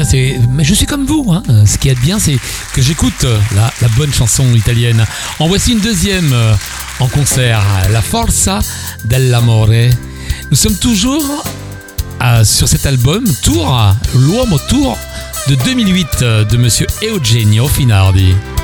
Mais je suis comme vous. Hein. Ce qui est bien, c'est que j'écoute la bonne chanson italienne. En voici une deuxième en concert. La Forza dell'Amore. Nous sommes toujours sur cet album Tour, l'Uomo Tour de 2008 de Monsieur Eugenio Finardi.